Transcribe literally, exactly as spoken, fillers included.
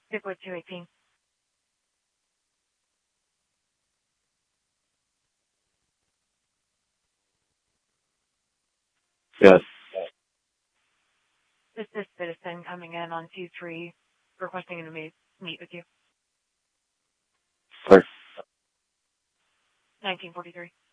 Stick with two eighteen. Yes. This is Citizen coming in on two three, requesting to meet, meet with you. Sir. nineteen forty-three.